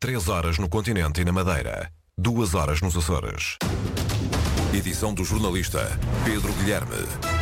3 horas no continente e na Madeira. 2 horas nos Açores. Edição do jornalista Pedro Guilherme.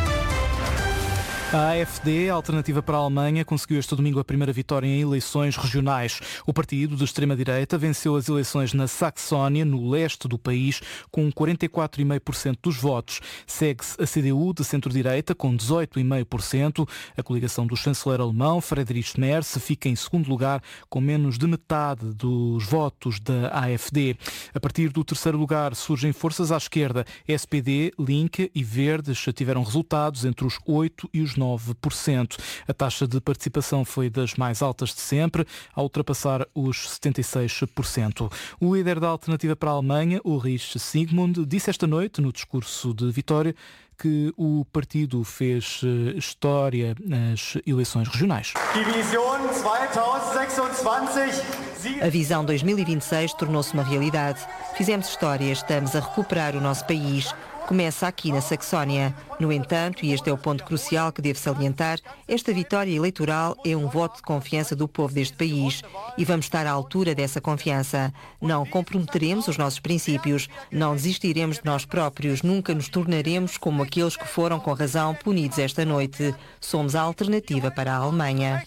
A AfD, a Alternativa para a Alemanha, conseguiu este domingo a primeira vitória em eleições regionais. O partido de extrema-direita venceu as eleições na Saxónia, no leste do país, com 44,5% dos votos. Segue-se a CDU, de centro-direita, com 18,5%. A coligação do chanceler alemão, Friedrich Merz, fica em segundo lugar, com menos de metade dos votos da AfD. A partir do terceiro lugar surgem forças à esquerda. SPD, Linke e Verdes tiveram resultados entre os 8% e os 9%. A taxa de participação foi das mais altas de sempre, a ultrapassar os 76%. O líder da Alternativa para a Alemanha, Ulrich Sigmund, disse esta noite, no discurso de vitória, que o partido fez história nas eleições regionais. A visão 2026 tornou-se uma realidade. Fizemos história, estamos a recuperar o nosso país. Começa aqui na Saxónia. No entanto, e este é o ponto crucial que devo salientar, esta vitória eleitoral é um voto de confiança do povo deste país e vamos estar à altura dessa confiança. Não comprometeremos os nossos princípios, não desistiremos de nós próprios, nunca nos tornaremos como aqueles que foram com razão punidos esta noite. Somos a alternativa para a Alemanha.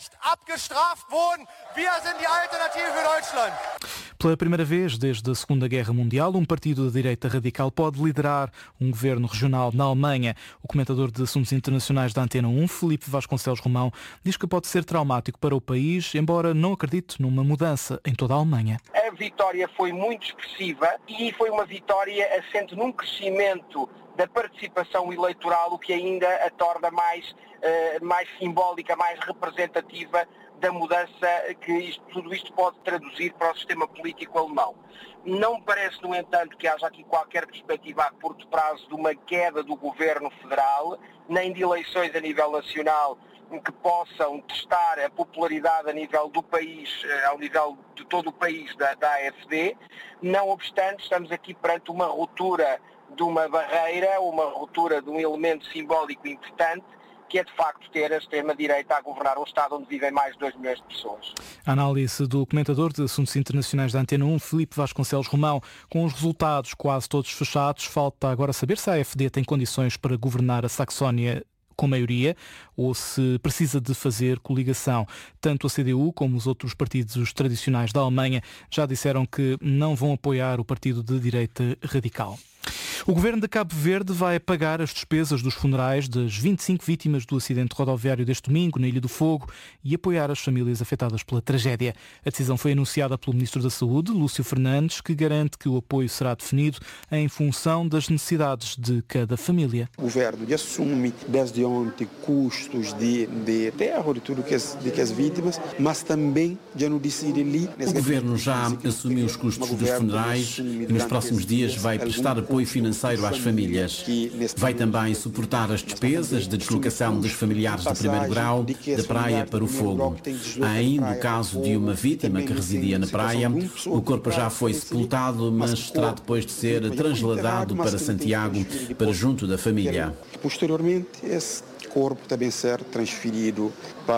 Pela primeira vez desde a Segunda Guerra Mundial, um partido da direita radical pode liderar um governo regional na Alemanha. O comentador de assuntos internacionais da Antena 1, Filipe Vasconcelos Romão, diz que pode ser traumático para o país, embora não acredite numa mudança em toda a Alemanha. A vitória foi muito expressiva e foi uma vitória assente num crescimento da participação eleitoral, o que ainda a torna mais simbólica, mais representativa da mudança que tudo isto pode traduzir para o sistema político alemão. Não me parece, no entanto, que haja aqui qualquer perspectiva a curto prazo de uma queda do governo federal, nem de eleições a nível nacional que possam testar a popularidade a nível do país, ao nível de todo o país da AfD. Não obstante, estamos aqui perante uma ruptura de uma barreira, uma ruptura de um elemento simbólico importante, que é de facto ter a extrema-direita a governar um Estado onde vivem mais de 2 milhões de pessoas. A análise do comentador de assuntos internacionais da Antena 1, Filipe Vasconcelos Romão. Com os resultados quase todos fechados, falta agora saber se a AfD tem condições para governar a Saxónia com maioria ou se precisa de fazer coligação. Tanto a CDU como os outros partidos tradicionais da Alemanha já disseram que não vão apoiar o partido de direita radical. O governo de Cabo Verde vai pagar as despesas dos funerais das 25 vítimas do acidente rodoviário deste domingo na Ilha do Fogo e apoiar as famílias afetadas pela tragédia. A decisão foi anunciada pelo Ministro da Saúde, Lúcio Fernandes, que garante que o apoio será definido em função das necessidades de cada família. O governo assume desde ontem custos de enterro, de tudo que as vítimas, mas também já não decide ali. O governo já assumiu os custos dos funerais e nos próximos dias vai prestar apoio financeiro às famílias. Vai também suportar as despesas de deslocação dos familiares de primeiro grau da praia para o fogo. Há ainda o caso de uma vítima que residia na praia. O corpo já foi sepultado, mas terá depois de ser trasladado para Santiago, para junto da família. Posteriormente, esse corpo também ser transferido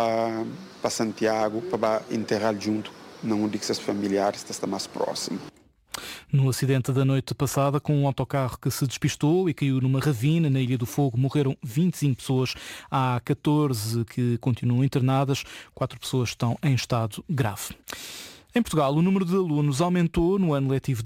para Santiago, para enterrar junto, não de que seus familiares estão mais próximos. No acidente da noite passada, com um autocarro que se despistou e caiu numa ravina na Ilha do Fogo, morreram 25 pessoas. Há 14 que continuam internadas, 4 pessoas estão em estado grave. Em Portugal, o número de alunos aumentou no ano letivo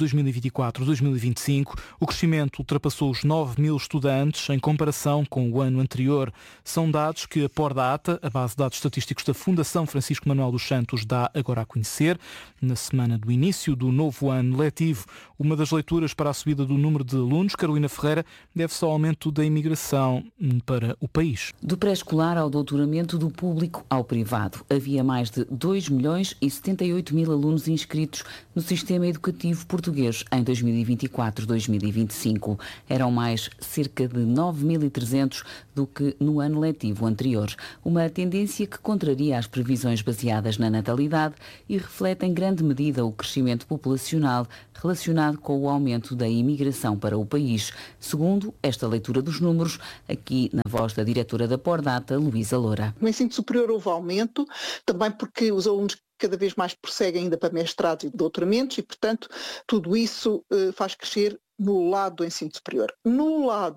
2024-2025. O crescimento ultrapassou os 9.000 estudantes em comparação com o ano anterior. São dados que a Pordata, a base de dados estatísticos da Fundação Francisco Manuel dos Santos, dá agora a conhecer. Na semana do início do novo ano letivo, uma das leituras para a subida do número de alunos, Carolina Ferreira, deve-se ao aumento da imigração para o país. Do pré-escolar ao doutoramento, do público ao privado. Havia mais de 2.078.000 alunos inscritos no sistema educativo português em 2024-2025. Eram mais cerca de 9.300 do que no ano letivo anterior. Uma tendência que contraria as previsões baseadas na natalidade e reflete em grande medida o crescimento populacional relacionado com o aumento da imigração para o país. Segundo esta leitura dos números, aqui na voz da diretora da Pordata, Luísa Loura. No ensino superior houve aumento, também porque os alunos cada vez mais prosseguem ainda para mestrados e doutoramentos e, portanto, tudo isso faz crescer no lado do ensino superior. No lado